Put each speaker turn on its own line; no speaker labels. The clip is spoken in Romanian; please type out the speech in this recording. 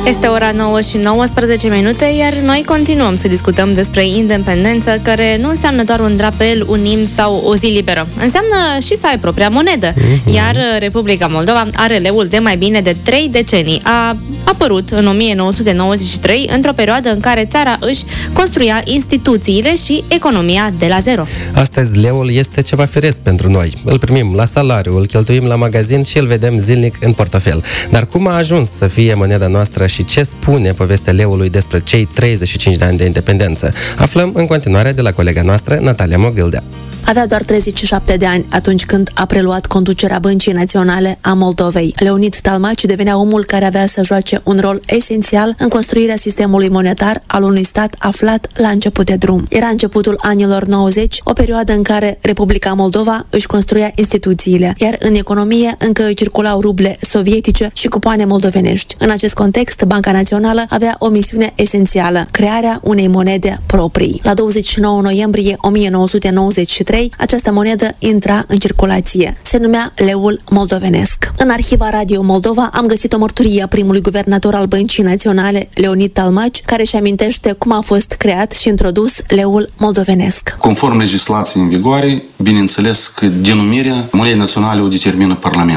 Este ora 9 și 19 minute, iar noi continuăm să discutăm despre independență, care nu înseamnă doar un drapel, un imn sau o zi liberă. Înseamnă și să ai propria monedă. Iar Republica Moldova are leul de mai bine de 3 decenii. A apărut în 1993, într-o perioadă în care țara își construia instituțiile și economia de la zero.
Astăzi leul este ceva firesc pentru noi. Îl primim la salariu, îl cheltuim la magazin și îl vedem zilnic în portofel. Dar cum a ajuns să fie moneda noastră și ce spune povestea leului despre cei 35 de ani de independență? Aflăm în continuare de la colega noastră, Natalia Mogâldea.
Avea doar 37 de ani atunci când a preluat conducerea Băncii Naționale a Moldovei. Leonid Talmaci devenea omul care avea să joace un rol esențial în construirea sistemului monetar al unui stat aflat la început de drum. Era începutul anilor 90, o perioadă în care Republica Moldova își construia instituțiile, iar în economie încă circulau ruble sovietice și cupoane moldovenești. În acest context, Banca Națională avea o misiune esențială: crearea unei monede proprii. La 29 noiembrie 1993, această monedă intra în circulație. Se numea leul moldovenesc. În arhiva Radio Moldova am găsit o mărturie a primului guvernator al Băncii Naționale, Leonid Talmaci, care își amintește cum a fost creat și introdus leul moldovenesc.
Conform legislației în vigoare, bineînțeles că denumirea monedei naționale o determină Parlamentul.